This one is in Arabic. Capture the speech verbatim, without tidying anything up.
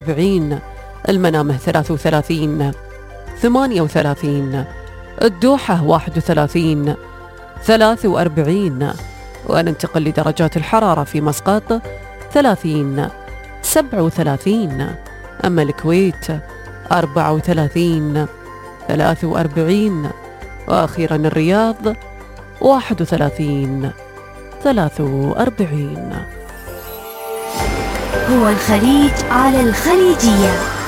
وأربعين، المنامة ثلاث وثلاثين، ثمانية وثلاثين، الدوحة واحد وثلاثين، ثلاث وأربعين. وننتقل لدرجات الحرارة في مسقط ثلاثين، سبعة وثلاثين. أما الكويت أربعة وثلاثين، ثلاث وأربعين. وأخيرا الرياض واحد وثلاثين، ثلاث وأربعين. هو الخليج على الخليجية.